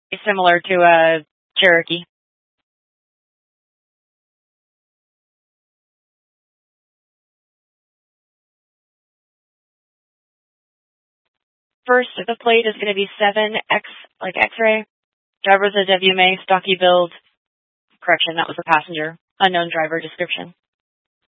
It's similar to a Cherokee. First, the plate is going to be 7X, like X-ray. Driver's a WMA, stocky build. Correction, that was a passenger. Unknown driver description.